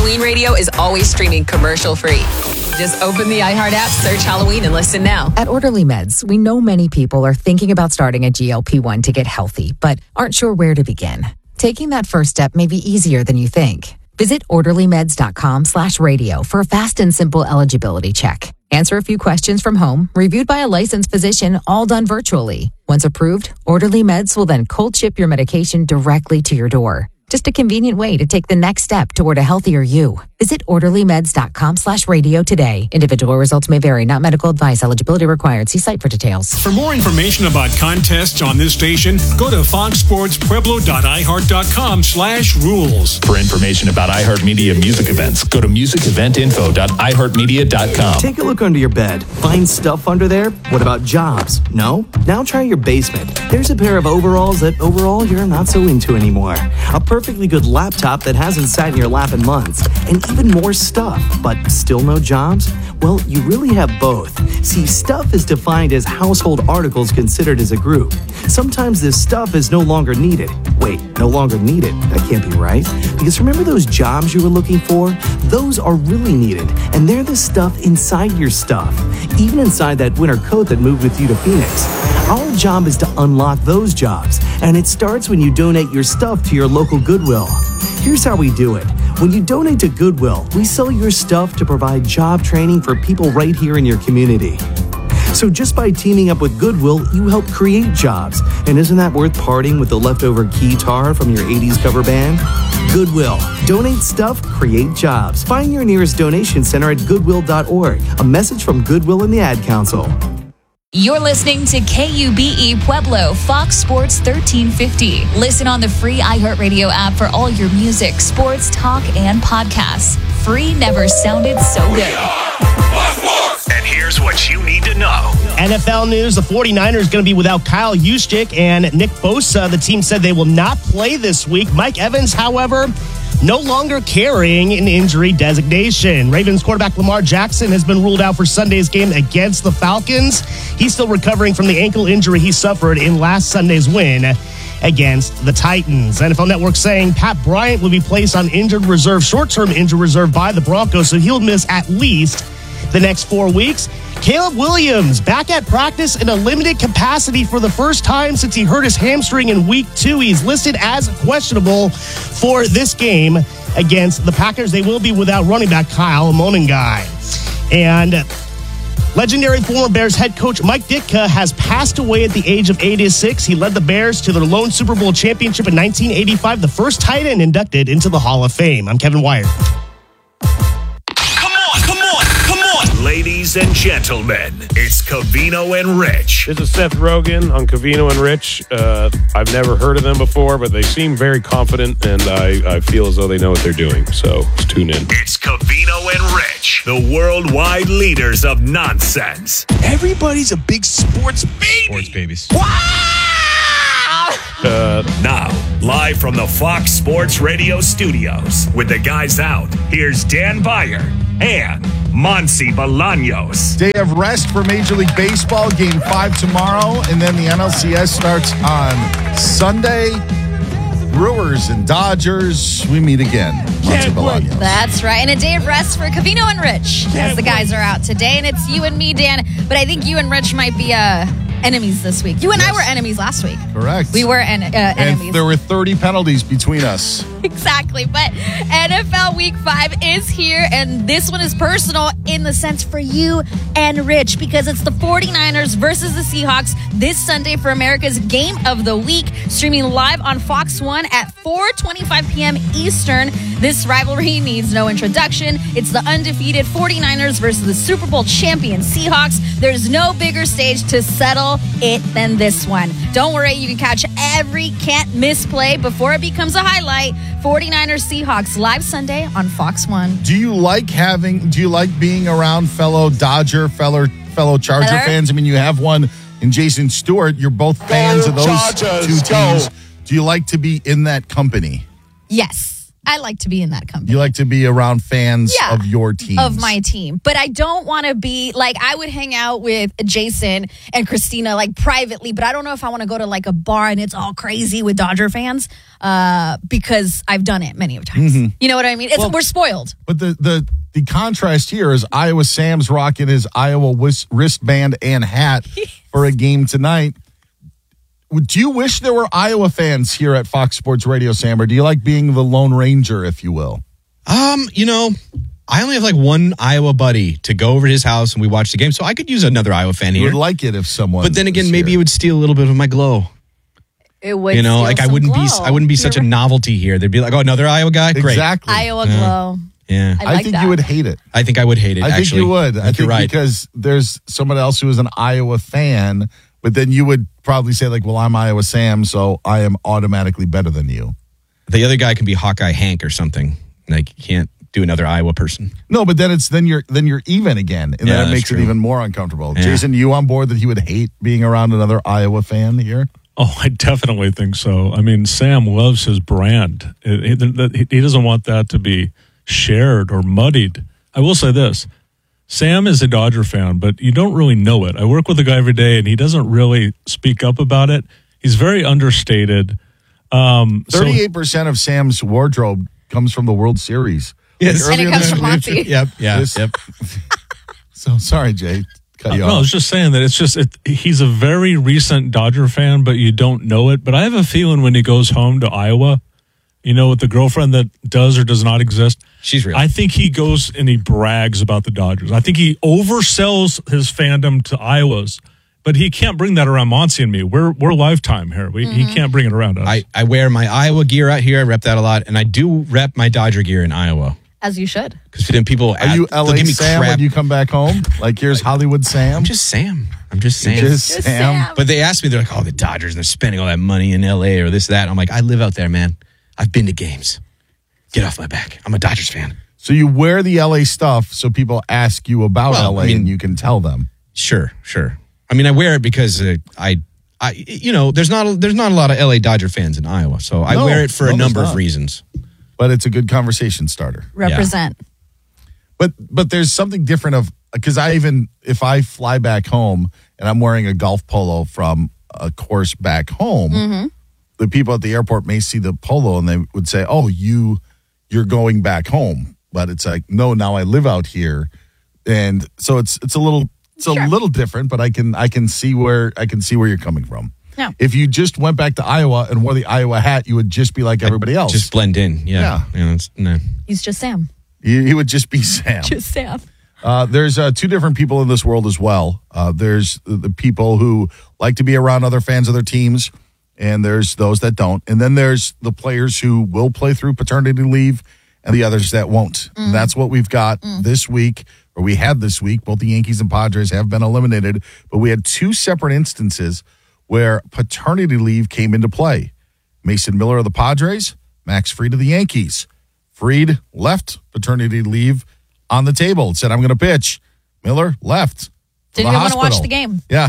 Halloween Radio is always streaming commercial-free. Just open the iHeart app, search Halloween, and listen now. At Orderly Meds, we know many people are thinking about starting a GLP-1 to get healthy, but aren't sure where to begin. Taking that first step may be easier than you think. Visit orderlymeds.com/radio for a fast and simple eligibility check. Answer a few questions from home, reviewed by a licensed physician, all done virtually. Once approved, Orderly Meds will then cold ship your medication directly to your door. Just a convenient way to take the next step toward a healthier you. Visit orderlymeds.com/radio today. Individual results may vary, not medical advice. Eligibility required. See site for details. For more information about contests on this station, go to foxsportspueblo.iheart.com/rules. For information about iHeartMedia music events, go to musiceventinfo.iheartmedia.com. Take a look under your bed. Find stuff under there? What about jobs? No? Now try your basement. There's a pair of overalls that overall you're not so into anymore. A perfectly good laptop that hasn't sat in your lap in months. And even more stuff, but still no jobs? Well, you really have both. See, stuff is defined as household articles considered as a group. Sometimes this stuff is no longer needed. Wait, no longer needed? That can't be right. Because remember those jobs you were looking for? Those are really needed, and they're the stuff inside your stuff. Even inside that winter coat that moved with you to Phoenix. Our job is to unlock those jobs, and it starts when you donate your stuff to your local Goodwill. Here's how we do it. When you donate to Goodwill, we sell your stuff to provide job training for people right here in your community. So just by teaming up with Goodwill, you help create jobs. And isn't that worth parting with the leftover guitar from your 80s cover band? Goodwill. Donate stuff, create jobs. Find your nearest donation center at goodwill.org. A message from Goodwill and the Ad Council. You're listening to KUBE Pueblo, Fox Sports 1350. Listen on the free iHeartRadio app for all your music, sports, talk, and podcasts. Free never sounded so good. And here's what you need to know. NFL news, the 49ers going to be without Kyle Juszczyk and Nick Bosa. The team said they will not play this week. Mike Evans, however, no longer carrying an injury designation. Ravens quarterback Lamar Jackson has been ruled out for Sunday's game against the Falcons. He's still recovering from the ankle injury he suffered in last Sunday's win against the Titans. NFL Network saying Pat Bryant will be placed on short-term injured reserve by the Broncos, so he'll miss at least the next 4 weeks. Caleb Williams back at practice in a limited capacity for the first time since he hurt his hamstring in week 2. He's listed as questionable for this game against the Packers. They will be without running back Kyle Monangai. And legendary former Bears head coach Mike Ditka has passed away at the age of 86. He led the Bears to their lone Super Bowl championship in 1985, the first tight end inducted into the Hall of Fame. I'm Kevin Wire. Ladies and gentlemen, it's Covino and Rich. This is Seth Rogen on Covino and Rich. I've never heard of them before, but they seem very confident, and I feel as though they know what they're doing. So let's tune in. It's Covino and Rich, the worldwide leaders of nonsense. Everybody's a big sports baby. Sports babies. Wow! Now, live from the Fox Sports Radio studios, with the guys out, here's Dan Beyer and Monsi Bolaños. Day of rest for Major League Baseball, Game 5 tomorrow, and then the NLCS starts on Sunday. Brewers and Dodgers, we meet again. Monsi Bolaños. That's right, and a day of rest for Covino and Rich, as the guys are out today, and it's you and me, Dan, but I think you and Rich might be enemies this week. You and I were enemies last week. Correct. We were enemies. And there were 30 penalties between us. Exactly. But NFL Week 5 is here, and this one is personal in the sense for you and Rich, because it's the 49ers versus the Seahawks this Sunday for America's Game of the Week, streaming live on Fox 1 at 4:25 p.m. Eastern. This rivalry needs no introduction. It's the undefeated 49ers versus the Super Bowl champion Seahawks. There's no bigger stage to settle it than this one. Don't worry, you can catch every can't-miss play before it becomes a highlight. 49ers Seahawks live Sunday on Fox 1. Do you like being around fellow Dodger, fellow Charger fans? I mean, you have one in Jason Stewart. You're both fans of those two teams. Do you like to be in that company? Yes. I like to be in that company. You like to be around fans of your team. Of my team. But I don't want to be, like, I would hang out with Jason and Christina, like, privately, but I don't know if I want to go to, like, a bar and it's all crazy with Dodger fans because I've done it many times. Mm-hmm. You know what I mean? We're spoiled. But the contrast here is Iowa Sam's rocking his Iowa wristband and hat for a game tonight. Do you wish there were Iowa fans here at Fox Sports Radio, Sam, or do you like being the Lone Ranger, if you will? I only have like one Iowa buddy to go over to his house and we watch the game, so I could use another Iowa fan here. You would like it if someone. But then again, maybe it would steal a little bit of my glow. It would. Like I wouldn't be such a novelty here. They'd be like, "Oh, another Iowa guy, great." Exactly. Iowa glow. Yeah, I think you would hate it. I think I would hate it. I think you would. I think you're right. Because there's someone else who is an Iowa fan, but then you would probably say like, "Well, I'm Iowa Sam, so I am automatically better than you." The other guy can be Hawkeye Hank or something. Like, you can't do another Iowa person. No, but then you're even again, and then it makes it even more uncomfortable. Yeah. Jason, you on board that he would hate being around another Iowa fan here? Oh, I definitely think so. I mean, Sam loves his brand. He doesn't want that to be shared or muddied. I will say this. Sam is a Dodger fan, but you don't really know it. I work with a guy every day, and he doesn't really speak up about it. He's very understated. 38% of Sam's wardrobe comes from the World Series. Yes. And it comes from Monty. Yep. So, sorry, Jay. Cut you off. No, I was just saying that he's a very recent Dodger fan, but you don't know it. But I have a feeling when he goes home to Iowa, with the girlfriend that does or does not exist. She's real. I think he goes and he brags about the Dodgers. I think he oversells his fandom to Iowa's, but he can't bring that around Monty and me. We're lifetime here. He can't bring it around us. I wear my Iowa gear out here. I rep that a lot, and I do rep my Dodger gear in Iowa. As you should. Because then people are you LA give me Sam crap. when you come back home? Like, here's Hollywood Sam? I'm just Sam. Just Sam. But they asked me, they're like, "Oh, the Dodgers, and they're spending all that money in LA or this, that." I'm like, I live out there, man. I've been to games. Get off my back. I'm a Dodgers fan. So you wear the LA stuff so people ask you about LA and you can tell them. Sure. I mean, I wear it because I there's not a lot of LA Dodger fans in Iowa, so I wear it for a number of reasons. But it's a good conversation starter. Represent. Yeah. But there's something different because if I fly back home and I'm wearing a golf polo from a course back home, the people at the airport may see the polo and they would say, "Oh, you're going back home." But it's like, no, now I live out here, and so it's a little different. But I can see where you're coming from. No. If you just went back to Iowa and wore the Iowa hat, you would just be like everybody else. Just blend in. Yeah. No. He's just Sam. He would just be Sam. Just Sam. There's two different people in this world as well. There's the people who like to be around other fans of their teams, and there's those that don't. And then there's the players who will play through paternity leave and the others that won't. And that's what we've got this week, or we had this week. Both the Yankees and Padres have been eliminated, but we had two separate instances where paternity leave came into play. Mason Miller of the Padres, Max Fried of the Yankees. Fried left paternity leave on the table. Said, "I'm going to pitch." Miller left. Didn't even want to watch the game. Yeah.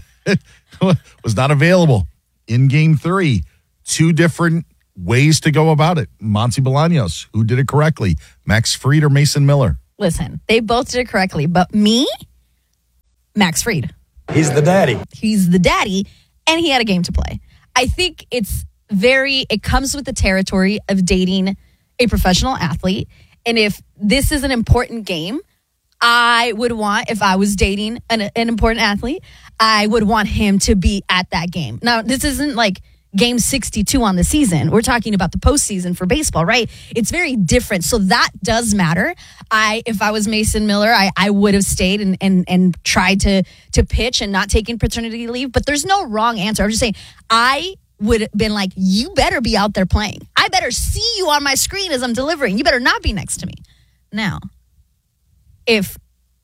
Was not available in game 3. Two different ways to go about it. Monty Bolaños, who did it correctly? Max Fried or Mason Miller? Listen, they both did it correctly, but me, Max Fried. He's the daddy. He's the daddy, and he had a game to play. I think it comes with the territory of dating a professional athlete. And if this is an important game, I would want, if I was dating an important athlete, I would want him to be at that game. Now, this isn't like game 62 on the season. We're talking about the postseason for baseball, right? It's very different. So that does matter. If I was Mason Miller, I would have stayed and tried to pitch and not taking paternity leave. But there's no wrong answer. I'm just saying, I would have been like, you better be out there playing. I better see you on my screen as I'm delivering. You better not be next to me. Now, if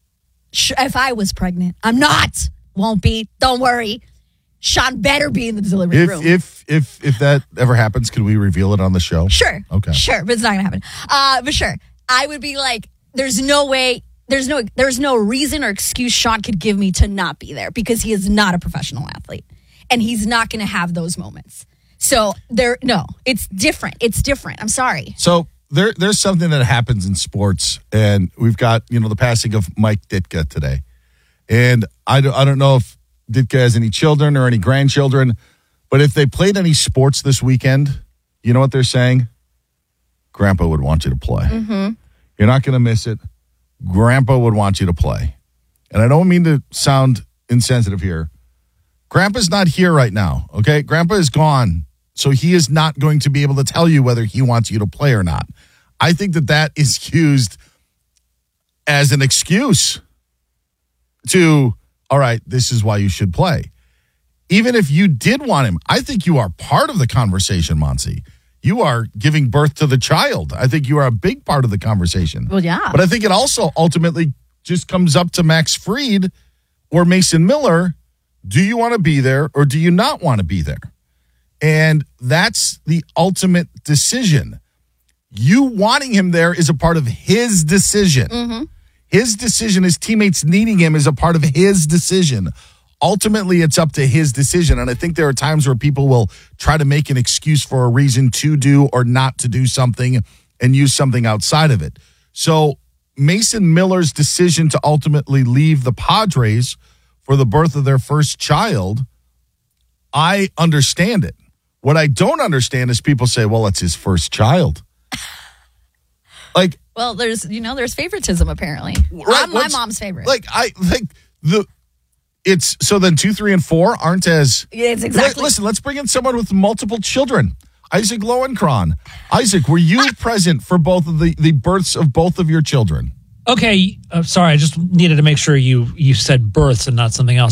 I was pregnant, I'm not. Won't be. Don't worry. Sean better be in the delivery room. If that ever happens, can we reveal it on the show? Sure. Okay. Sure, but it's not gonna happen. But sure, I would be like, there's no way, there's no reason or excuse Sean could give me to not be there because he is not a professional athlete, and he's not gonna have those moments. So it's different. It's different. I'm sorry. So there's something that happens in sports, and we've got, the passing of Mike Ditka today. And I don't know if Ditka has any children or any grandchildren, but if they played any sports this weekend, you know what they're saying? Grandpa would want you to play. Mm-hmm. You're not going to miss it. Grandpa would want you to play. And I don't mean to sound insensitive here. Grandpa's not here right now, okay? Grandpa is gone, so he is not going to be able to tell you whether he wants you to play or not. I think that is used as an excuse to, all right, this is why you should play. Even if you did want him, I think you are part of the conversation, Monsi. You are giving birth to the child. I think you are a big part of the conversation. Well, yeah. But I think it also ultimately just comes up to Max Fried or Mason Miller. Do you want to be there or do you not want to be there? And that's the ultimate decision. You wanting him there is a part of his decision. Mm-hmm. His decision, his teammates needing him is a part of his decision. Ultimately, it's up to his decision. And I think there are times where people will try to make an excuse for a reason to do or not to do something and use something outside of it. So Mason Miller's decision to ultimately leave the Padres for the birth of their first child, I understand it. What I don't understand is people say, well, it's his first child. Well, there's favoritism apparently. Right, I'm my mom's favorite. It's so then 2, 3, and 4 aren't as. It's exactly. Listen, let's bring in someone with multiple children. Isaac Lowenkron. Isaac, were you present for both of the births of both of your children? Okay, sorry, I just needed to make sure you said births and not something else.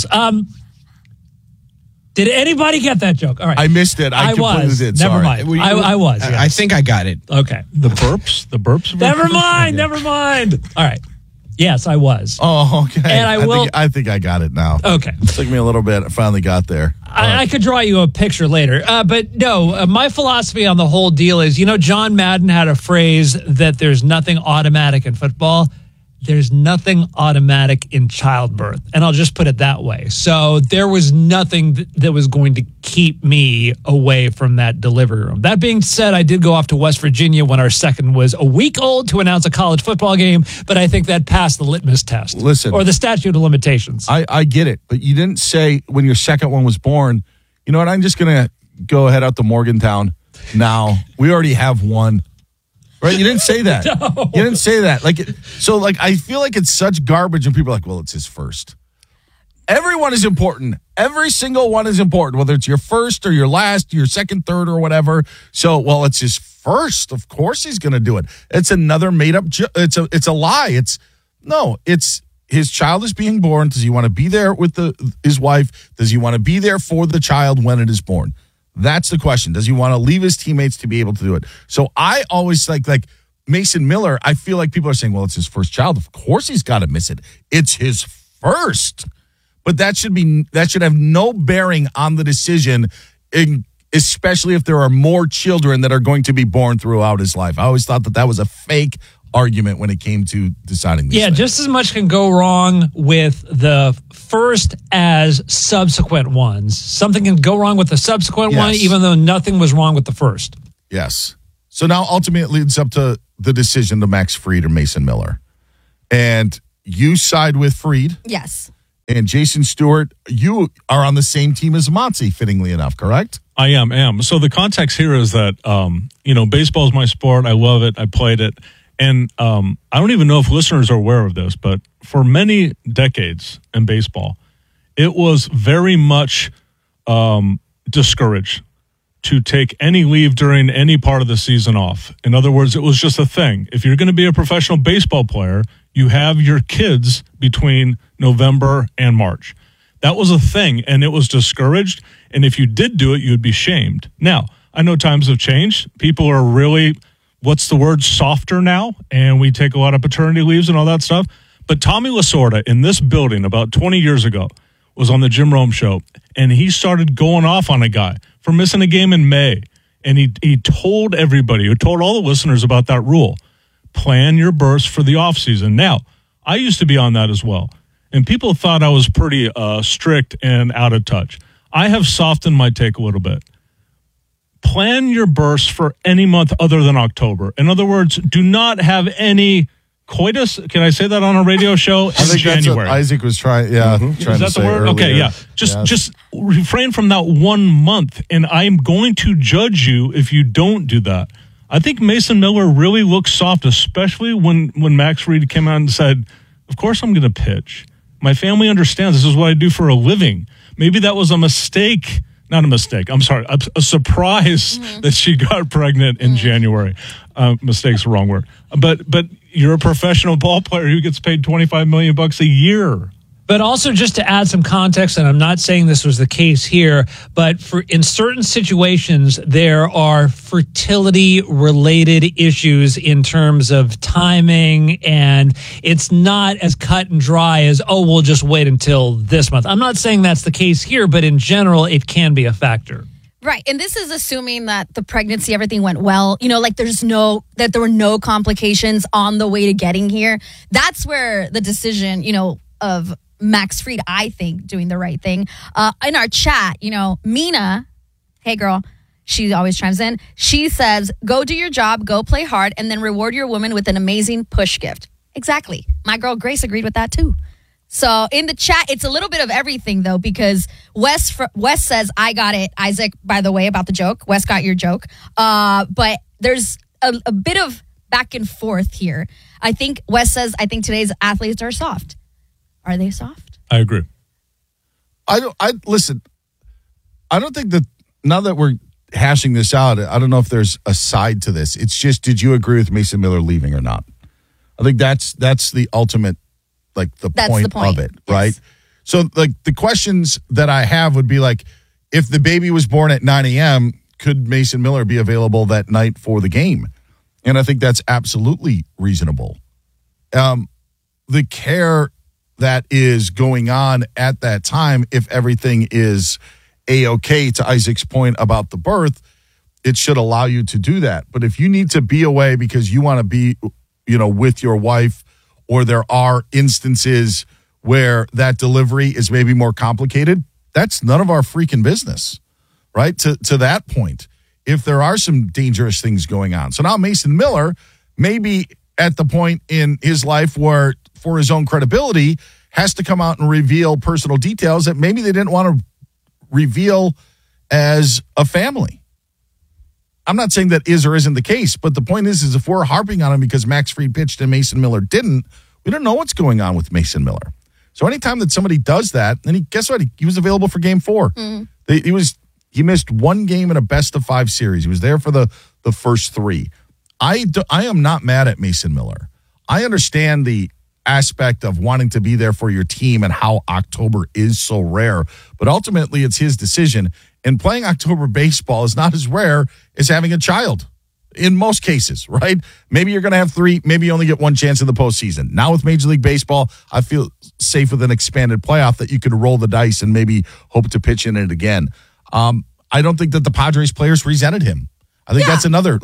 Did anybody get that joke? All right, I missed it. I completely was. did. Never Sorry. mind. I was. Yes. I think I got it. Okay. The burps. Never mind. All right. Yes, I was. Oh, okay. And I think I got it now. Okay. It took me a little bit. I finally got there. I could draw you a picture later. But no, my philosophy on the whole deal is, John Madden had a phrase that there's nothing automatic in football. There's nothing automatic in childbirth. And I'll just put it that way. So there was nothing that was going to keep me away from that delivery room. That being said, I did go off to West Virginia when our second was a week old to announce a college football game, but I think that passed the litmus test. Listen. Or the statute of limitations. I get it, but you didn't say when your second one was born, you know what, I'm just going to go head out to Morgantown now. We already have one. Right? You didn't say that. No. You didn't say that. I feel like it's such garbage and people are like, well, it's his first. Everyone is important. Every single one is important, whether it's your first or your last, your second, third, or whatever. So, well, it's his first. Of course he's going to do it. It's another made up, it's a lie. It's his child is being born. Does he want to be there with his wife? Does he want to be there for the child when it is born? That's the question. Does he want to leave his teammates to be able to do it? So I always like Mason Miller, I feel like people are saying, well, it's his first child. Of course he's got to miss it. It's his first. But that should have no bearing on the decision, especially if there are more children that are going to be born throughout his life. I always thought that was a fake argument when it came to deciding this. Yeah, thing. just as much can go wrong with the first as subsequent ones. Something can go wrong with the subsequent one, even though nothing was wrong with the first. Yes. So now ultimately it leads up to the decision to Max Fried or Mason Miller. And you side with Fried. Yes. And Jason Stewart, you are on the same team as Monty, fittingly enough, correct? I am. So the context here is that, baseball is my sport. I love it. I played it. And I don't even know if listeners are aware of this, but for many decades in baseball, it was very much discouraged to take any leave during any part of the season off. In other words, it was just a thing. If you're going to be a professional baseball player, you have your kids between November and March. That was a thing, and it was discouraged. And if you did do it, you'd be shamed. Now, I know times have changed. People are really, softer now, and we take a lot of paternity leaves and all that stuff. But Tommy Lasorda in this building about 20 years ago was on the Jim Rome show, and he started going off on a guy for missing a game in May. And he told everybody, he told all the listeners about that rule. Plan your bursts for the offseason. Now, I used to be on that as well, and people thought I was pretty strict and out of touch. I have softened my take a little bit. plan your births for any month other than October. In other words, do not have any coitus. Can I say that on a radio show? I think January. that's what Isaac was trying. Yeah, trying Is that to the say word? earlier. Okay, yeah. Just refrain from that 1 month, and I'm going to judge you if you don't do that. I think Mason Miller really looks soft, especially when Max Fried came out and said, "Of course I'm going to pitch. My family understands this is what I do for a living." Maybe that was a mistake. Not a mistake. I'm sorry. A surprise that she got pregnant in January. Mistake's the wrong word. But you're a professional ball player who gets paid $25 million a year. But also, just to add some context, and I'm not saying this was the case here, but in certain situations, there are fertility-related issues in terms of timing, and it's not as cut and dry as, we'll just wait until this month. I'm not saying that's the case here, but in general, it can be a factor. Right. And this is assuming that the pregnancy, everything went well. Like that there were no complications on the way to getting here. That's where the decision, of Max Fried, I think, doing the right thing. In our chat, Mina, hey girl, she always chimes in. She says, go do your job, go play hard, and then reward your woman with an amazing push gift. Exactly. My girl Grace agreed with that too. So in the chat, it's a little bit of everything though, because Wes says, I got it. Isaac, by the way, about the joke. Wes got your joke. But there's a bit of back and forth here. I think Wes says, I think today's athletes are soft. Are they soft? I agree. Listen, I don't think that, now that we're hashing this out, I don't know if there's a side to this. It's just, did you agree with Mason Miller leaving or not? I think that's the ultimate, the point of it, right? Yes. So, the questions that I have would be if the baby was born at 9 a.m., could Mason Miller be available that night for the game? And I think that's absolutely reasonable. The care that is going on at that time, if everything is A-okay, to Isaac's point about the birth, it should allow you to do that. But if you need to be away because you want to be, with your wife, or there are instances where that delivery is maybe more complicated, that's none of our freaking business, right? To that point, if there are some dangerous things going on. So now Mason Miller may be at the point in his life where, for his own credibility, has to come out and reveal personal details that maybe they didn't want to reveal as a family. I'm not saying that is or isn't the case, but the point is if we're harping on him because Max Fried pitched and Mason Miller didn't, we don't know what's going on with Mason Miller. So anytime that somebody does that, and guess what? He was available for Game 4. He missed one game in a best-of-5 series. He was there for the first 3. I am not mad at Mason Miller. I understand the aspect of wanting to be there for your team and how October is so rare, but ultimately it's his decision. And playing October baseball is not as rare as having a child in most cases, right? Maybe you're going to have 3, maybe you only get one chance in the postseason. Now with Major League Baseball, I feel safe with an expanded playoff that you could roll the dice and maybe hope to pitch in it again. I don't think that the Padres players resented him. I think that's another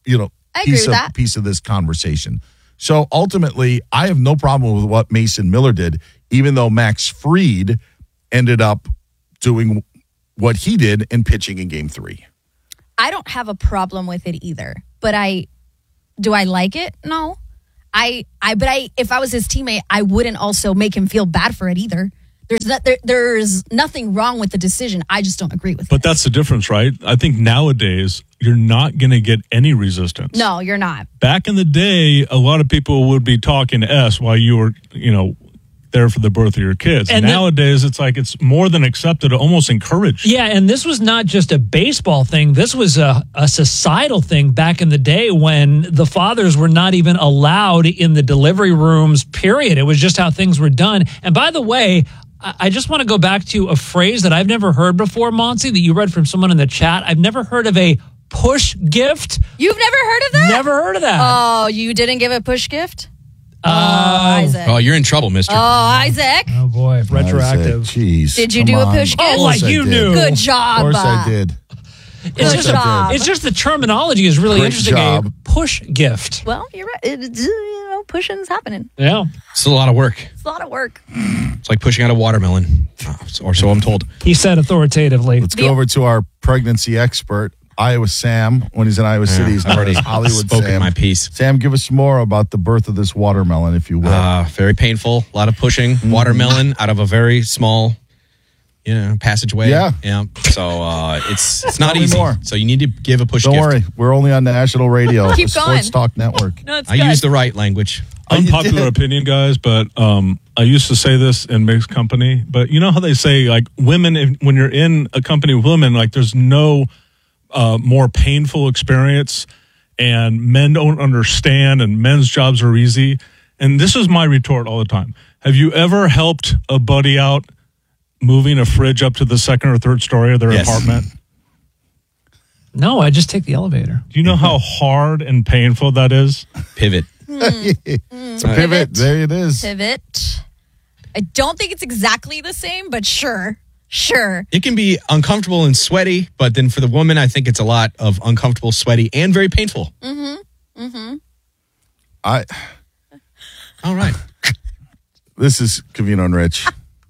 piece of this conversation. So ultimately, I have no problem with what Mason Miller did, even though Max Fried ended up doing what he did in pitching in Game 3. I don't have a problem with it either, but do I like it? No. If I was his teammate, I wouldn't also make him feel bad for it either. There's nothing wrong with the decision. I just don't agree with it. But that's the difference, right? I think nowadays you're not going to get any resistance. No, you're not. Back in the day, a lot of people would be talking S while you were, there for the birth of your kids. And nowadays, it's more than accepted, almost encouraged. Yeah, and this was not just a baseball thing. This was a societal thing back in the day when the fathers were not even allowed in the delivery rooms, period. It was just how things were done. And by the way, I just want to go back to a phrase that I've never heard before, Monty, that you read from someone in the chat. I've never heard of a push gift. You've never heard of that? Never heard of that. Oh, you didn't give a push gift? Isaac. Oh, you're in trouble, mister. Oh, Isaac. Oh, boy. Retroactive. Jeez. Did you do a push gift? Oh, like you knew. Good job. Of course I did. It's just the terminology is really interesting. Job. A push gift. Well, you're right. Pushing's happening. Yeah. It's a lot of work. It's a lot of work. It's like pushing out a watermelon, or so I'm told. He said authoritatively. Let's go over to our pregnancy expert, Iowa Sam. When he's in Iowa City, he's I've already Hollywood spoken Sam. my piece. Sam, give us more about the birth of this watermelon, if you will. Very painful. A lot of pushing. Watermelon out of a very small, passageway. Yeah. So it's not easy. More. So you need to give a push Don't gift. worry. We're only on national radio. Keep the going. Sports Talk Network. No, it's I good. use the right language. Unpopular opinion, guys, but I used to say this in mixed company. But you know how they say, like, women, when you're in a company of women, like, there's no more painful experience, and men don't understand, and men's jobs are easy. And this is my retort all the time. Have you ever helped a buddy out moving a fridge up to the second or third story of their apartment? No, I just take the elevator. Do you know how hard and painful that is? Pivot. It's a pivot. There it is. Pivot. I don't think it's exactly the same, but sure. It can be uncomfortable and sweaty, but then for the woman, I think it's a lot of uncomfortable, sweaty, and very painful. All right. This is Covino and Rich.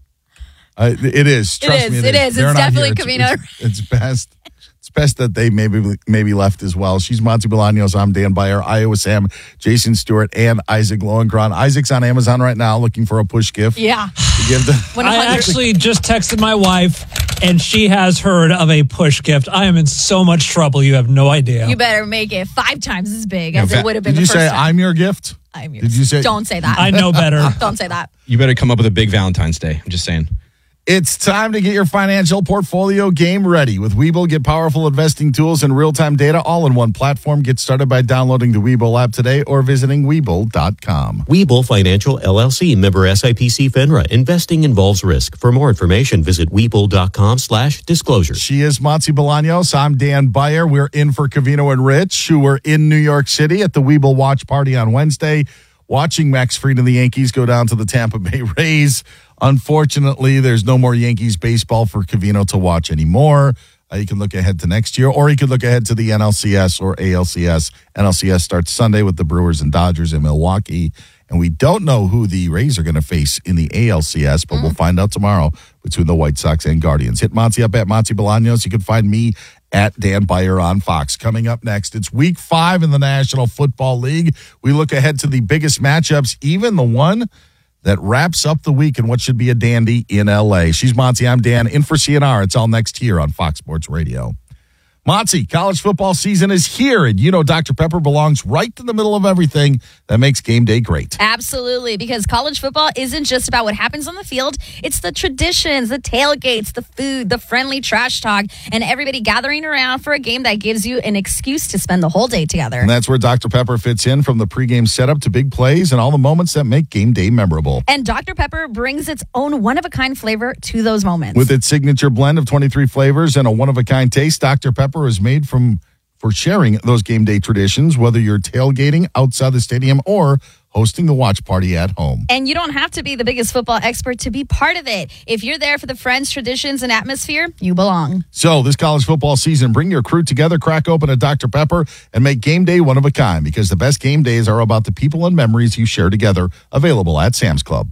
It is. Trust me. It is. They're It's not definitely here. Covino. It's best. It's best that they maybe left as well. She's Monty Bolaños. I'm Dan Beyer. Iowa Sam, Jason Stewart, and Isaac Lowenkron. Isaac's on Amazon right now looking for a push gift. Yeah. To give the I actually just texted my wife, and she has heard of a push gift. I am in so much trouble. You have no idea. You better make it 5 times as big as it would have been Did the you first say time. I'm your gift? I'm your Did you say? Don't say that. I know better. Don't say that. You better come up with a big Valentine's Day. I'm just saying. It's time to get your financial portfolio game ready. With Webull, get powerful investing tools and real-time data all in one platform. Get started by downloading the Webull app today or visiting Webull.com. Webull Financial LLC, member SIPC FINRA. Investing involves risk. For more information, visit Webull.com/disclosure. She is Monty Bolaños. I'm Dan Beyer. We're in for Covino and Rich, who were in New York City at the Webull Watch Party on Wednesday, watching Max Fried and the Yankees go down to the Tampa Bay Rays. Unfortunately, there's no more Yankees baseball for Covino to watch anymore. You can look ahead to next year, or you could look ahead to the NLCS or ALCS. NLCS starts Sunday with the Brewers and Dodgers in Milwaukee. And we don't know who the Rays are going to face in the ALCS, but we'll find out tomorrow between the White Sox and Guardians. Hit Monty up at Monty Bolaños. You can find me at Dan Beyer on Fox. Coming up next, it's Week 5 in the National Football League. We look ahead to the biggest matchups, even the one that wraps up the week in what should be a dandy in L.A. She's Monty. I'm Dan. In for CNR. It's all next here on Fox Sports Radio. Monty, college football season is here, and you know Dr. Pepper belongs right in the middle of everything that makes game day great. Absolutely, because college football isn't just about what happens on the field. It's the traditions, the tailgates, the food, the friendly trash talk, and everybody gathering around for a game that gives you an excuse to spend the whole day together. And that's where Dr. Pepper fits in, from the pregame setup to big plays and all the moments that make game day memorable. And Dr. Pepper brings its own one-of-a-kind flavor to those moments. With its signature blend of 23 flavors and a one-of-a-kind taste, Dr. Pepper is made for sharing those game day traditions, whether you're tailgating outside the stadium or hosting the watch party at home. And you don't have to be the biggest football expert to be part of it. If you're there for the friends, traditions, and atmosphere, you belong. So this college football season, bring your crew together, crack open a Dr. Pepper, and make game day one of a kind, because the best game days are about the people and memories you share together. Available at Sam's Club.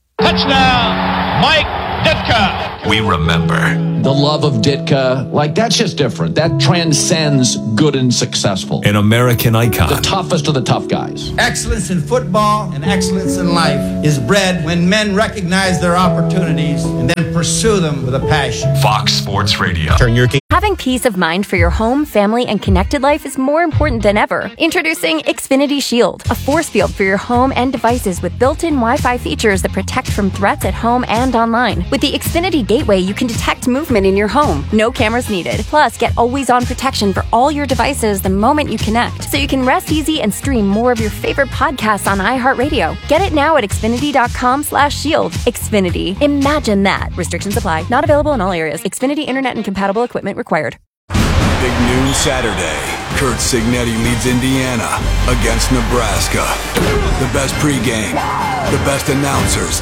Touchdown, Mike Ditka. We remember the love of Ditka. Like, that's just different. That transcends good and successful. An American icon. The toughest of the tough guys. Excellence in football and excellence in life is bred when men recognize their opportunities and then pursue them with a passion. Fox Sports Radio. Turn your Having peace of mind for your home, family, and connected life is more important than ever. Introducing Xfinity Shield, a force field for your home and devices with built-in Wi-Fi features that protect from threats at home and online. With the Xfinity Gateway, you can detect movement in your home. No cameras needed. Plus, get always-on protection for all your devices the moment you connect, so you can rest easy and stream more of your favorite podcasts on iHeartRadio. Get it now at Xfinity.com/shield. Xfinity. Imagine that. Restrictions apply. Not available in all areas. Xfinity Internet and compatible equipment required. Big noon Saturday. Kurt Signetti leads Indiana against Nebraska. The best pregame, the best announcers.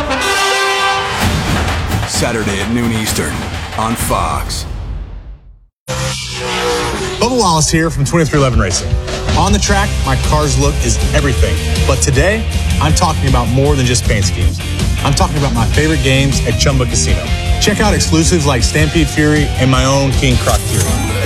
Saturday at noon Eastern on Fox. Bubba Wallace here from 2311 Racing. On the track, my car's look is everything. But today, I'm talking about more than just paint schemes. I'm talking about my favorite games at Chumba Casino. Check out exclusives like Stampede Fury and my own King Croc Fury.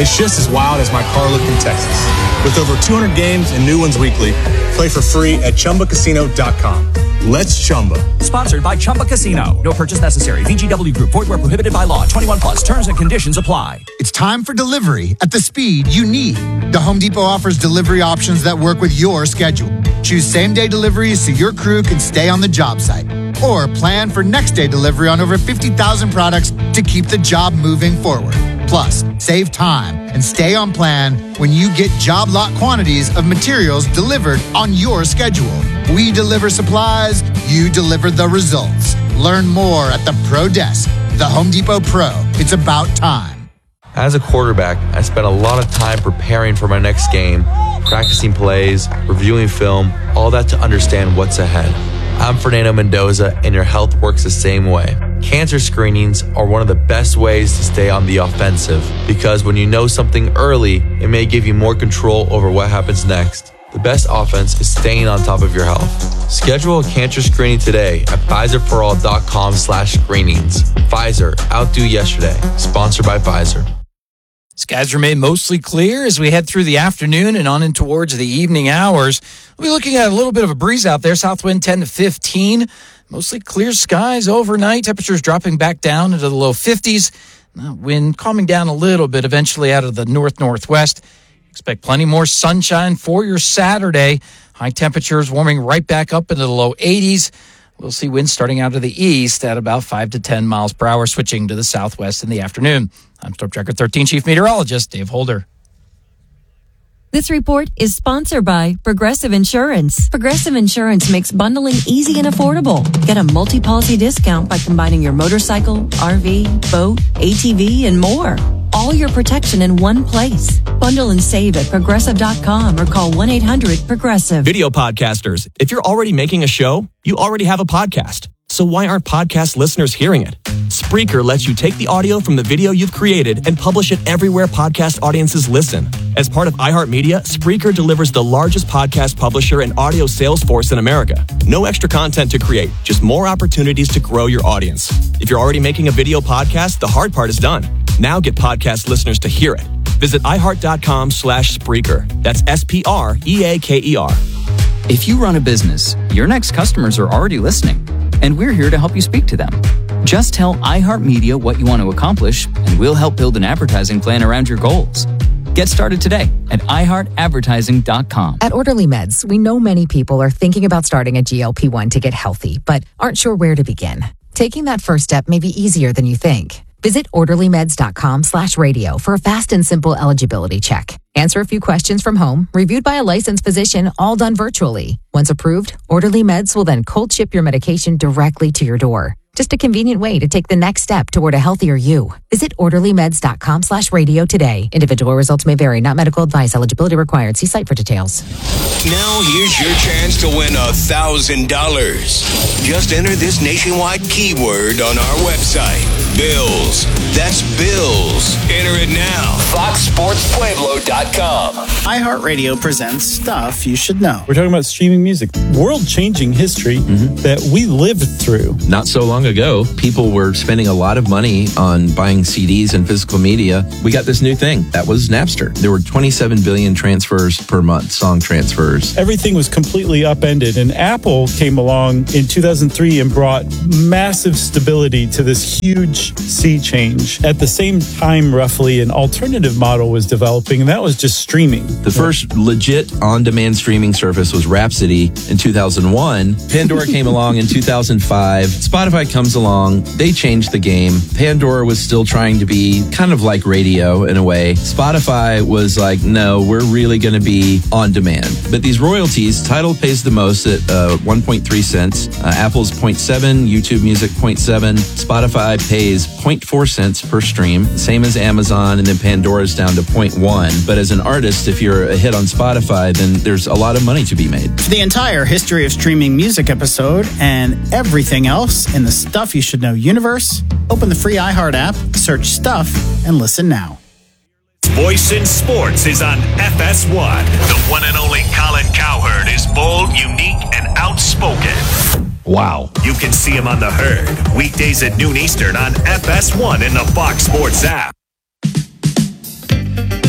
it's just as wild as my car look in Texas. With over 200 games and new ones weekly, play for free at ChumbaCasino.com. Let's Chumba. Sponsored by Chumba Casino. No purchase necessary. VGW Group. Void where prohibited by law. 21 plus. Terms and conditions apply. It's time for delivery at the speed you need. The Home Depot offers delivery options that work with your schedule. Choose same-day deliveries so your crew can stay on the job site. Or plan for next-day delivery on over 50,000 products to keep the job moving forward. Plus, save time and stay on plan when you get job lot quantities of materials delivered on your schedule. We deliver supplies, you deliver the results. Learn more at the Pro Desk. The Home Depot Pro. It's about time. As a quarterback, I spent a lot of time preparing for my next game, practicing plays, reviewing film, all that to understand what's ahead. I'm Fernando Mendoza, and your health works the same way. Cancer screenings are one of the best ways to stay on the offensive because when you know something early, it may give you more control over what happens next. The best offense is staying on top of your health. Schedule a cancer screening today at Pfizerforall.com/screenings. Pfizer, outdo yesterday. Sponsored by Pfizer. Skies remain mostly clear as we head through the afternoon and on in towards the evening hours. We'll be looking at a little bit of a breeze out there, south wind 10 to 15. Mostly clear skies overnight. Temperatures dropping back down into the low 50s. Wind calming down a little bit eventually out of the north-northwest. Expect plenty more sunshine for your Saturday. High temperatures warming right back up into the low 80s. We'll see winds starting out of the east at about 5 to 10 miles per hour, switching to the southwest in the afternoon. I'm Storm Tracker 13 Chief Meteorologist Dave Holder. This report is sponsored by Progressive Insurance. Progressive Insurance makes bundling easy and affordable. Get a multi-policy discount by combining your motorcycle, RV, boat, ATV, and more. All your protection in one place. Bundle and save at Progressive.com or call 1-800-PROGRESSIVE. Video podcasters, if you're already making a show, you already have a podcast. So why aren't podcast listeners hearing it? Spreaker lets you take the audio from the video you've created and publish it everywhere podcast audiences listen. As part of iHeartMedia, Spreaker delivers the largest podcast publisher and audio sales force in America. No extra content to create, just more opportunities to grow your audience. If you're already making a video podcast, the hard part is done. Now get podcast listeners to hear it. Visit iHeart.com/Spreaker. That's SPREAKER. If you run a business, your next customers are already listening, and we're here to help you speak to them. Just tell iHeartMedia what you want to accomplish, and we'll help build an advertising plan around your goals. Get started today at iHeartAdvertising.com. At Orderly Meds, we know many people are thinking about starting a GLP-1 to get healthy, but aren't sure where to begin. Taking that first step may be easier than you think. Visit orderlymeds.com/radio for a fast and simple eligibility check. Answer a few questions from home, reviewed by a licensed physician, all done virtually. Once approved, Orderly Meds will then cold ship your medication directly to your door. Just a convenient way to take the next step toward a healthier you. Visit orderlymeds.com/radio today. Individual results may vary, not medical advice. Eligibility required. See site for details. Now here's your chance to win $1,000. Just enter this nationwide keyword on our website. Bills. That's Bills. Enter it now. FoxSportsPueblo.com. iHeartRadio presents Stuff You Should Know. We're talking about streaming music. World-changing history that we lived through. Not so long ago, people were spending a lot of money on buying CDs and physical media. We got this new thing. That was Napster. There were 27 billion transfers per month, song transfers. Everything was completely upended, and Apple came along in 2003 and brought massive stability to this huge sea change. At the same time, roughly, an alternative model was developing, and that was just streaming. The first legit on-demand streaming service was Rhapsody in 2001. Pandora came along in 2005. Spotify comes along. They changed the game. Pandora was still trying to be kind of like radio in a way. Spotify was like, no, we're really going to be on demand. But these royalties, Tidal pays the most at 1.3 cents. Apple's 0.7, YouTube Music 0.7. Spotify pays 0.4 cents per stream, same as Amazon, and then Pandora's down to 0.1. But as an artist, if you're a hit on Spotify, then there's a lot of money to be made. For the entire history of streaming music episode and everything else in the Stuff You Should Know universe, open the free iHeart app, search Stuff, and listen now. Voice in Sports is on FS1. The one and only Colin Cowherd is bold, unique, and outspoken. Wow. You can see him on The Herd, weekdays at noon Eastern on FS1 in the Fox Sports app.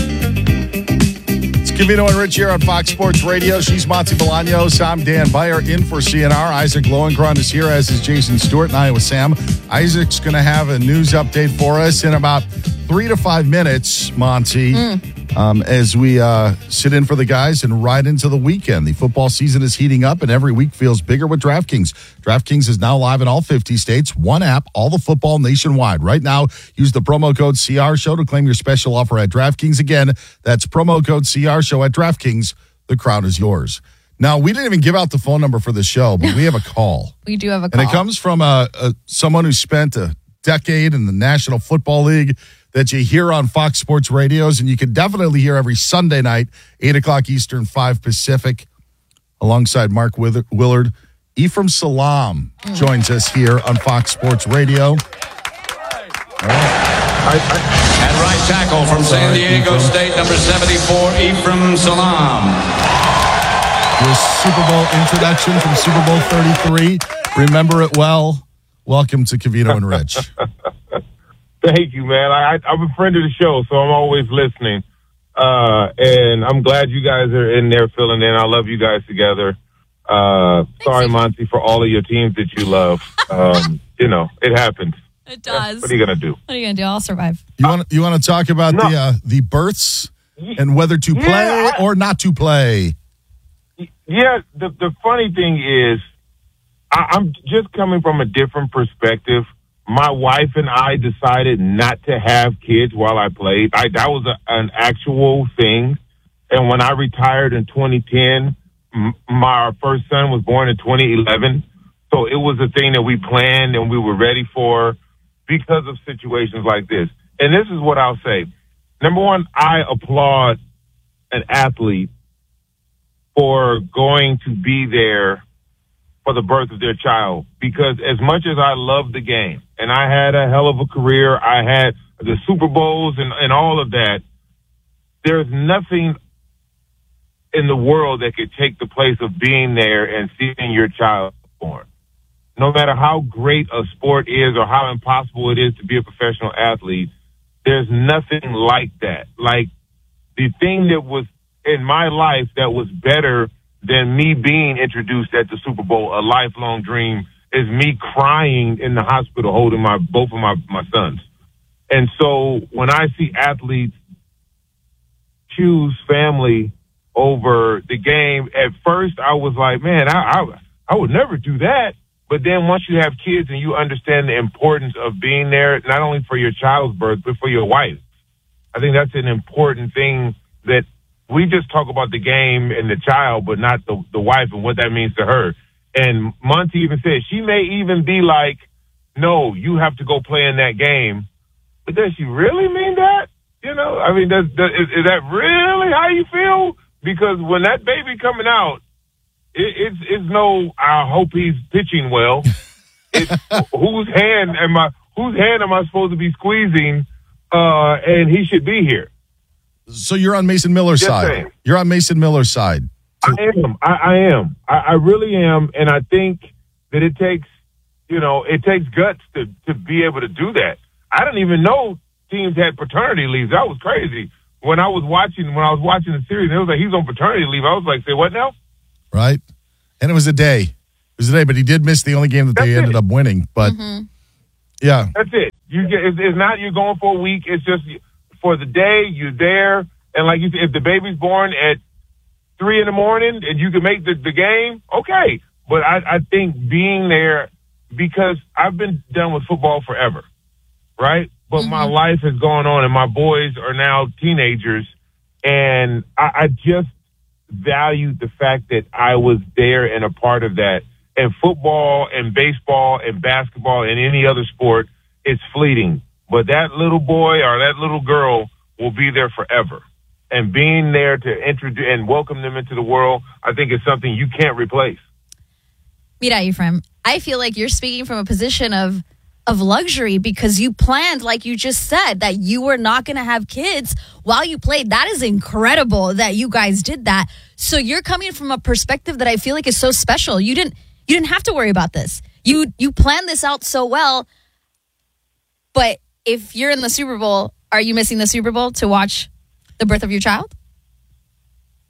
Covino and Rich here on Fox Sports Radio. She's Monty Bolaños. I'm Dan Beyer in for CNR. Isaac Lowenkron is here, as is Jason Stewart, and I with Sam. Isaac's going to have a news update for us in about 3 to 5 minutes, Monty, as we sit in for the guys and ride into the weekend. The football season is heating up, and every week feels bigger with DraftKings. DraftKings is now live in all 50 states. One app, all the football nationwide. Right now, use the promo code CRSHOW to claim your special offer at DraftKings. Again, that's promo code CRSHOW at DraftKings. The crown is yours. Now, we didn't even give out the phone number for the show, but we have a call. We do have a call. And it comes from someone who spent a decade in the National Football League that you hear on Fox Sports Radios, and you can definitely hear every Sunday night, 8 o'clock Eastern, 5 Pacific, alongside Mark Willard. Ephraim Salaam joins us here on Fox Sports Radio. At right tackle from San Diego State, number 74, Ephraim Salaam. Your Super Bowl introduction from Super Bowl 33. Remember it well. Welcome to Covino and Rich. Thank you, man. I'm a friend of the show, so I'm always listening. And I'm glad you guys are in there filling in. I love you guys together. Sorry, Monty, for all of your teams that you love. It happens. It does. What are you going to do? What are you going to do? I'll survive. You want to talk about the births and whether to play or not to play? Yeah, the funny thing is, I'm just coming from a different perspective. My wife and I decided not to have kids while I played. That was an actual thing. And when I retired in 2010, my first son was born in 2011. So it was a thing that we planned and we were ready for because of situations like this. And this is what I'll say. Number one, I applaud an athlete for going to be there for the birth of their child, because as much as I love the game and I had a hell of a career, I had the Super Bowls and all of that, there's nothing in the world that could take the place of being there and seeing your child born. No matter how great a sport is or how impossible it is to be a professional athlete, there's nothing like that. Like, the thing that was in my life that was better than me being introduced at the Super Bowl, a lifelong dream, is me crying in the hospital holding both of my sons. And so when I see athletes choose family over the game, at first I was like, man, I would never do that. But then once you have kids and you understand the importance of being there, not only for your child's birth, but for your wife, I think that's an important thing. That we just talk about the game and the child, but not the wife and what that means to her. And Monty even said she may even be like, no, you have to go play in that game. But does she really mean that? You know, I mean, is that really how you feel? Because when that baby coming out, it's no, I hope he's pitching well. It's whose hand am I supposed to be squeezing? And he should be here. So you're on Mason Miller's side. Saying. You're on Mason Miller's side. I am. I am. I really am. And I think that it takes guts to be able to do that. I didn't even know teams had paternity leaves. That was crazy. When I was watching the series, it was like, he's on paternity leave. I was like, say what now? Right. And it was a day. It was a day, but he did miss the only game that they ended up winning. But yeah. That's it. It's not you're going for a week. It's just for the day, you're there. And like you said, if the baby's born at 3 a.m. and you can make the game, okay. But I think being there, because I've been done with football forever, right? But my life has gone on and my boys are now teenagers. And I just valued the fact that I was there and a part of that. And football and baseball and basketball and any other sport, it's fleeting. But that little boy or that little girl will be there forever. And being there to introduce and welcome them into the world, I think is something you can't replace. Mira, Ephraim, I feel like you're speaking from a position of luxury because you planned, like you just said, that you were not going to have kids while you played. That is incredible that you guys did that. So you're coming from a perspective that I feel like is so special. You didn't have to worry about this. You planned this out so well. But if you're in the Super Bowl, are you missing the Super Bowl to watch the birth of your child?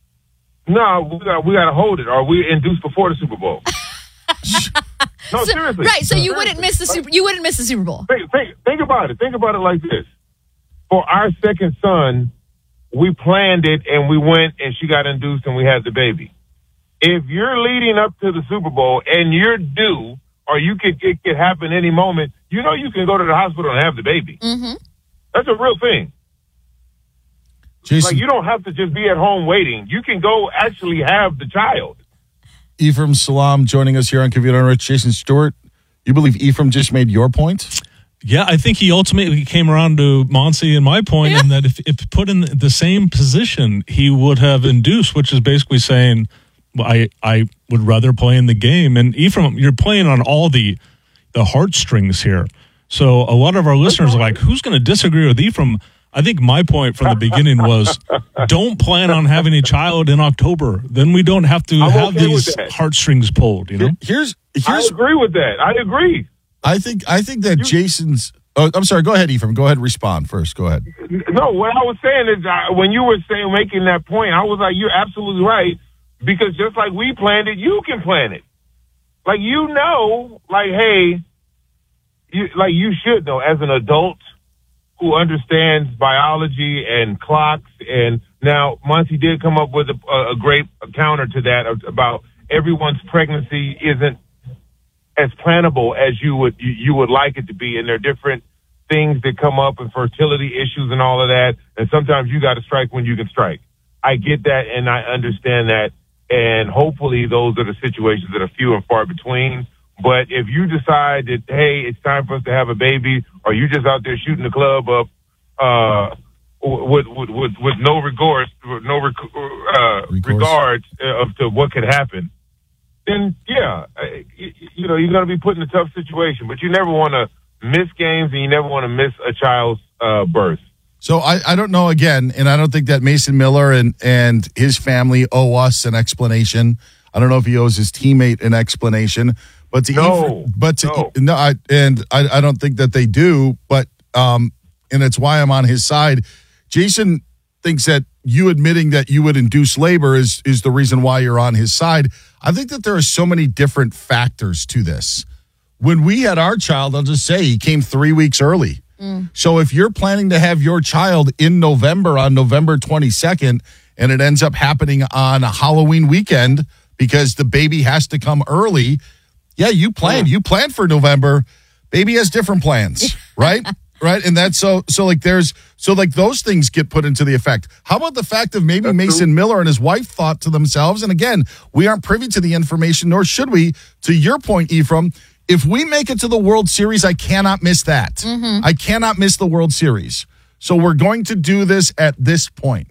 No, we got to hold it, or we induce before the Super Bowl. No, seriously. Right, so you wouldn't miss the Super Bowl. Think about it. Think about it like this. For our second son, we planned it and we went and she got induced and we had the baby. If you're leading up to the Super Bowl and you're due, or it could happen any moment, you know you can go to the hospital and have the baby. Mm-hmm. That's a real thing. Jason, like, you don't have to just be at home waiting. You can go actually have the child. Ephraim Salaam joining us here on Computer and Rich. Jason Stewart, you believe Ephraim just made your point? Yeah, I think he ultimately came around to Monty and my point, in that if put in the same position, he would have induced, which is basically saying, well, I would rather play in the game. And Ephraim, you're playing on all the heartstrings here. So a lot of our listeners are like, who's going to disagree with Ephraim? I think my point from the beginning was, don't plan on having a child in October. Then we don't have to have these heartstrings pulled. You know. Here's I agree with that. I agree. I think that Jason's. Oh, I'm sorry. Go ahead, Ephraim. Go ahead and respond first. Go ahead. No, what I was saying is when you were making that point, I was like, you're absolutely right, because just like we planned it, you can plan it. Like, you know, like, hey, you should know as an adult who understands biology and clocks. And now Monty did come up with a great counter to that about everyone's pregnancy isn't as plannable as you would like it to be, and there are different things that come up and fertility issues and all of that, and sometimes you got to strike when you can strike. I get that, and I understand that, and hopefully those are the situations that are few and far between. But if you decide that, hey, it's time for us to have a baby, or you just out there shooting the club up with no regards, regards to what could happen, then yeah, you're going to be put in a tough situation. But you never want to miss games, and you never want to miss a child's birth. So I don't know, again, and I don't think that Mason Miller and his family owe us an explanation. I don't know if he owes his teammate an explanation. But I don't think that they do. But and it's why I'm on his side. Jason thinks that you admitting that you would induce labor is the reason why you're on his side. I think that there are so many different factors to this. When we had our child, I'll just say he came 3 weeks early. So if you're planning to have your child in November on November 22nd, and it ends up happening on a Halloween weekend because the baby has to come early, yeah, you planned for November. Baby has different plans, right? Right. And that's so those things get put into the effect. How about the fact of maybe Mason Miller and his wife thought to themselves, and again, we aren't privy to the information, nor should we, to your point, Ephraim, if we make it to the World Series, I cannot miss that. Mm-hmm. I cannot miss the World Series. So we're going to do this at this point.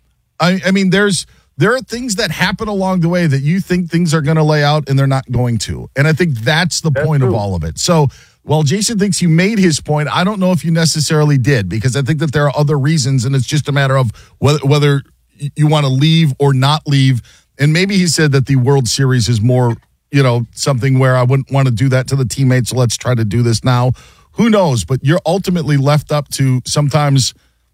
I mean, there are things that happen along the way that you think things are going to lay out and they're not going to. And I think that's the point of all of it. So while Jason thinks you made his point, I don't know if you necessarily did, because I think that there are other reasons, and it's just a matter of whether you want to leave or not leave. And maybe he said that the World Series is more, something where I wouldn't want to do that to the teammates, so let's try to do this now. Who knows? But you're ultimately left up to sometimes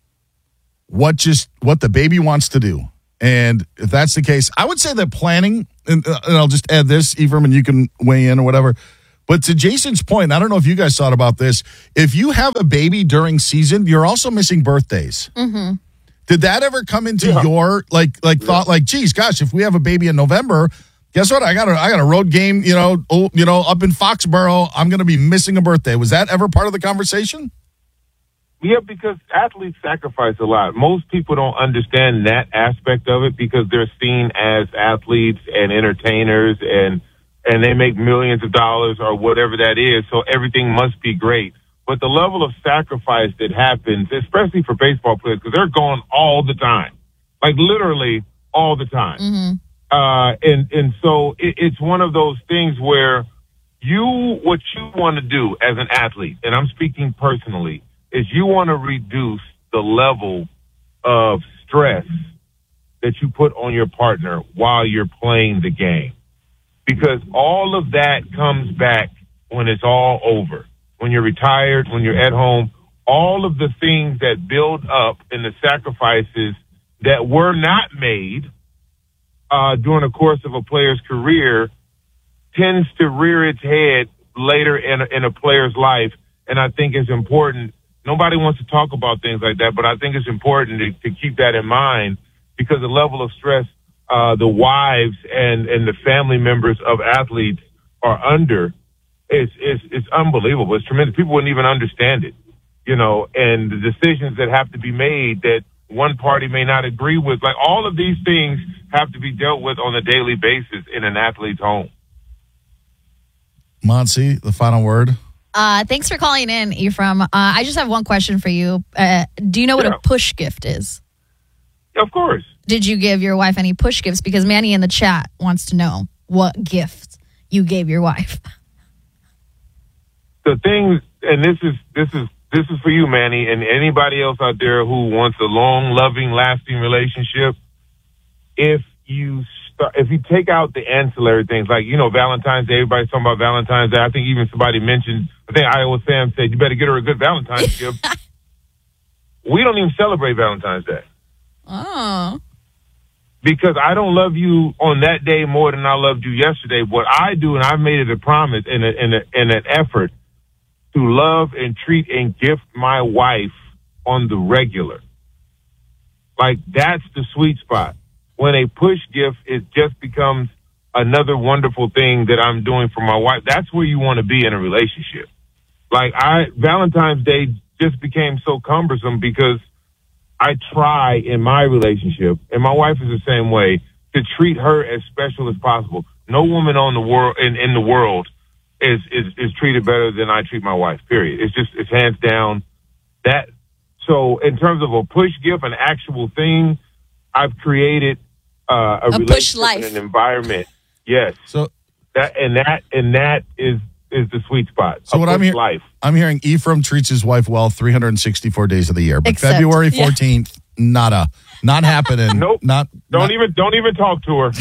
what the baby wants to do. And if that's the case, I would say that planning, and I'll just add this, Ephraim, and you can weigh in or whatever. But to Jason's point, I don't know if you guys thought about this. If you have a baby during season, you're also missing birthdays. Mm-hmm. Did that ever come into your thought? Like, geez, gosh, if we have a baby in November, guess what? I got a road game, up in Foxborough. I'm going to be missing a birthday. Was that ever part of the conversation? Yeah, because athletes sacrifice a lot. Most people don't understand that aspect of it because they're seen as athletes and entertainers, and they make millions of dollars or whatever that is, so everything must be great. But the level of sacrifice that happens, especially for baseball players, because they're gone all the time, like literally all the time. Mm-hmm. And so it's one of those things where what you want to do as an athlete, and I'm speaking personally, is you want to reduce the level of stress that you put on your partner while you're playing the game. Because all of that comes back when it's all over. When you're retired, when you're at home, all of the things that build up and the sacrifices that were not made during the course of a player's career tends to rear its head later in a player's life. And I think it's important. Nobody wants to talk about things like that, but I think it's important to keep that in mind, because the level of stress the wives and the family members of athletes are under is unbelievable. It's tremendous. People wouldn't even understand it, and the decisions that have to be made that one party may not agree with. Like, all of these things have to be dealt with on a daily basis in an athlete's home. Monty, the final word. Thanks for calling in, Ephraim. I just have one question for you. Do you know what a push gift is? Of course. Did you give your wife any push gifts? Because Manny in the chat wants to know what gift you gave your wife. The thing, and this is for you, Manny, and anybody else out there who wants a long, loving, lasting relationship. If you take out the ancillary things, like, Valentine's Day, everybody's talking about Valentine's Day. I think even somebody mentioned, I think Iowa Sam said, you better get her a good Valentine's gift. We don't even celebrate Valentine's Day. Oh. Because I don't love you on that day more than I loved you yesterday. What I do, and I've made it a promise in an effort to love and treat and gift my wife on the regular. Like, that's the sweet spot. When a push gift, it just becomes another wonderful thing that I'm doing for my wife. That's where you want to be in a relationship. Like, Valentine's Day just became so cumbersome because I try in my relationship, and my wife is the same way, to treat her as special as possible. No woman on the world in the world is treated better than I treat my wife. Period. It's hands down that. So in terms of a push gift, an actual thing, I've created a relationship push life. and an environment. Yes. So that is the sweet spot. So what I'm hearing, Ephraim treats his wife well 364 days of the year, but Except, February 14th, not happening. Nope. Don't even talk to her.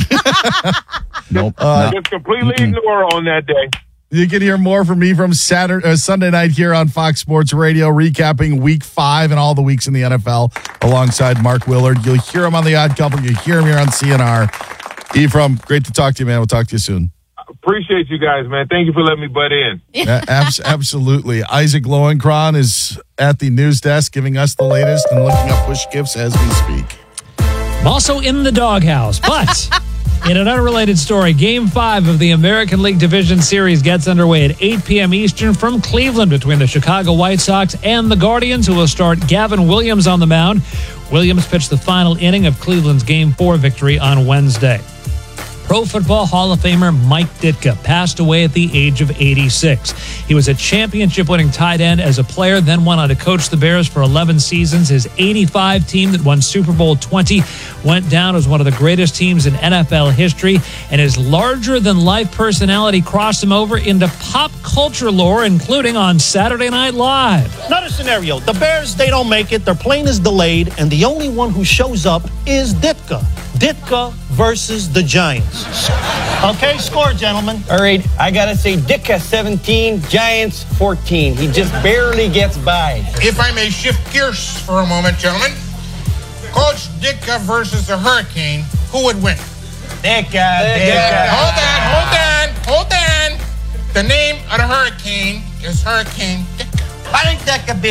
Nope. Just completely ignore her on that day. You can hear more from Ephraim Sunday night here on Fox Sports Radio, recapping Week 5 and all the weeks in the NFL alongside Mark Willard. You'll hear him on The Odd Couple. You'll hear him here on CNR. Ephraim, great to talk to you, man. We'll talk to you soon. Appreciate you guys, man. Thank you for letting me butt in. Absolutely. Isaac Lowenkron is at the news desk giving us the latest and looking up push gifts as we speak. I'm also in the doghouse, but in an unrelated story, Game 5 of the American League Division Series gets underway at 8 p.m. Eastern from Cleveland between the Chicago White Sox and the Guardians, who will start Gavin Williams on the mound. Williams pitched the final inning of Cleveland's Game 4 victory on Wednesday. Pro Football Hall of Famer Mike Ditka passed away at the age of 86. He was a championship-winning tight end as a player, then went on to coach the Bears for 11 seasons. His 85 team that won Super Bowl 20 went down as one of the greatest teams in NFL history, and his larger-than-life personality crossed him over into pop culture lore, including on Saturday Night Live. Another scenario. The Bears, they don't make it. Their plane is delayed, and the only one who shows up is Ditka. Ditka versus the Giants. Okay, score, gentlemen. All right, I got to say Ditka 17, Giants 14. He just barely gets by. If I may shift gears for a moment, gentlemen. Coach Ditka versus the Hurricane, who would win? Ditka. Hold on. The name of the Hurricane is Hurricane Ditka. I think that could be